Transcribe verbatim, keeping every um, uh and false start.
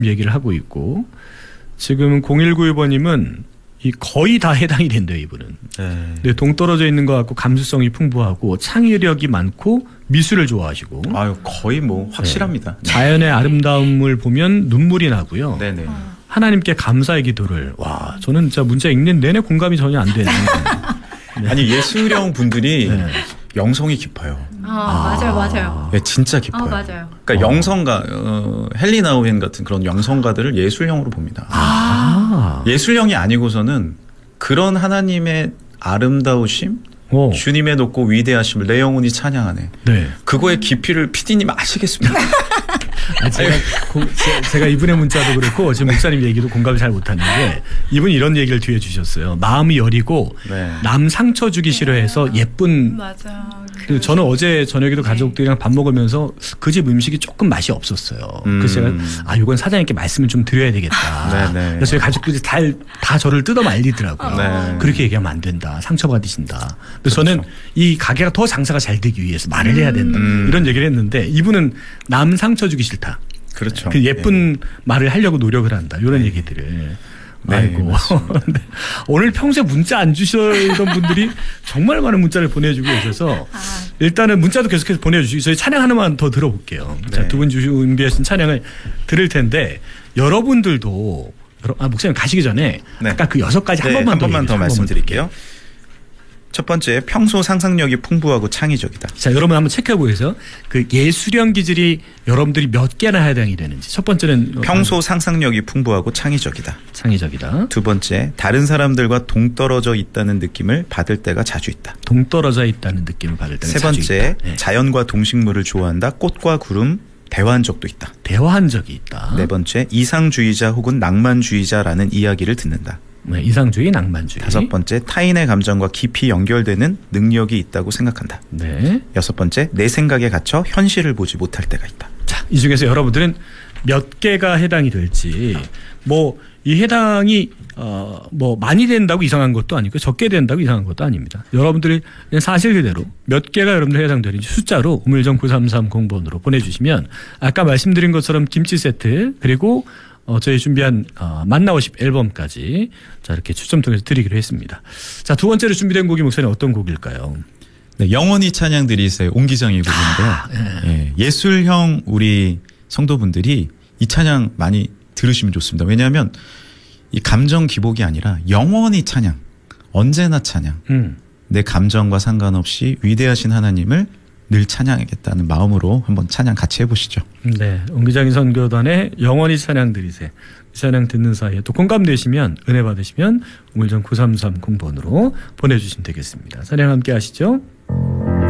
얘기를 하고 있고 지금 공일구일 번님은 이 거의 다 해당이 된대요, 이분은. 네. 네, 동떨어져 있는 것 같고 감수성이 풍부하고 창의력이 많고 미술을 좋아하시고. 아유, 거의 뭐 확실합니다. 네. 자연의 아름다움을 보면 눈물이 나고요. 네네. 하나님께 감사의 기도를. 와, 저는 진짜 문자 읽는 내내 공감이 전혀 안 되는. 네. 아니, 예술형 분들이 네. 영성이 깊어요. 아, 맞아요, 맞아요. 네, 진짜 깊어요. 아, 맞아요. 그러니까 어. 영성가, 어, 헨리 나우헨 같은 그런 영성가들을 예술형으로 봅니다. 아. 예술형이 아니고서는 그런 하나님의 아름다우심, 오. 주님의 높고 위대하심을 내 영혼이 찬양하네. 네. 그거의 깊이를 피디님 아시겠습니까? 아, 제가, 고, 제, 제가 이분의 문자도 그렇고 지금 목사님 얘기도 공감을 잘 못하는 게 이분이 이런 얘기를 뒤에 주셨어요. 마음이 여리고 네. 남 상처 주기 싫어해서 예쁜. 맞아. 그 저는 어제 저녁에도 가족들이랑 밥 먹으면서 그 집 음식이 조금 맛이 없었어요. 음. 그래서 제가 아 이건 사장님께 말씀을 좀 드려야 되겠다. 네네. 그래서 저희 가족들이 다, 다 저를 뜯어 말리더라고요. 네. 그렇게 얘기하면 안 된다. 상처받으신다. 그래서 저는 이 가게가 더 장사가 잘 되기 위해서 말을 해야 된다. 음. 이런 얘기를 했는데 이분은 남 상처 주기 싫다. 그렇죠. 그 예쁜 네. 말을 하려고 노력을 한다. 이런 얘기들을. 네, 아이고. 네. 오늘 평소에 문자 안 주시던 분들이 정말 많은 문자를 보내주고 계셔서 아. 일단은 문자도 계속해서 보내주시고 저희 찬양 하나만 더 들어볼게요. 네. 자, 두 분 준비하신 찬양을 들을 텐데 여러분들도 아, 목사님 가시기 전에 네. 아까 그 여섯 가지 한 네, 번만 한 더, 번만 더 얘기해 주세요. 말씀드릴게요. 첫 번째, 평소 상상력이 풍부하고 창의적이다. 자, 여러분 한번 체크해 보세요. 그 예술형 기질이 여러분들이 몇 개나 해당이 되는지. 첫 번째는 평소 상상력이 풍부하고 창의적이다. 창의적이다. 두 번째, 다른 사람들과 동떨어져 있다는 느낌을 받을 때가 자주 있다. 동떨어져 있다는 느낌을 받을 때가 세 자주 번째, 있다. 네. 자연과 동식물을 좋아한다. 꽃과 구름, 대화한 적도 있다. 대화한 적이 있다. 네 번째, 이상주의자 혹은 낭만주의자라는 이야기를 듣는다. 네, 이상주의, 낭만주의. 다섯 번째, 타인의 감정과 깊이 연결되는 능력이 있다고 생각한다. 네. 여섯 번째, 내 생각에 갇혀 현실을 보지 못할 때가 있다. 자, 이 중에서 여러분들은 몇 개가 해당이 될지, 뭐, 이 해당이, 어, 뭐, 많이 된다고 이상한 것도 아니고, 적게 된다고 이상한 것도 아닙니다. 여러분들이 그냥 사실 그대로 몇 개가 여러분들 해당되는지 숫자로 우물정 구삼삼공 번으로 보내주시면, 아까 말씀드린 것처럼 김치 세트, 그리고 어, 저희 준비한 어, 만나오십 앨범까지 자 이렇게 추첨 통해서 드리기로 했습니다. 자, 두 번째로 준비된 곡이 목사님 어떤 곡일까요? 네, 영원히 찬양 드리세요. 옹기장의 곡인데요. 아, 네. 예, 예술형 우리 성도분들이 이 찬양 많이 들으시면 좋습니다. 왜냐하면 이 감정 기복이 아니라 영원히 찬양, 언제나 찬양, 음. 내 감정과 상관없이 위대하신 하나님을 늘 찬양하겠다는 마음으로 한번 찬양 같이 해보시죠. 네, 옹기장인 선교단의 영원히 찬양 드리세. 찬양 듣는 사이에 또 공감되시면 은혜 받으시면 우물정 구삼삼공 번으로 보내주시면 되겠습니다. 찬양 함께 하시죠.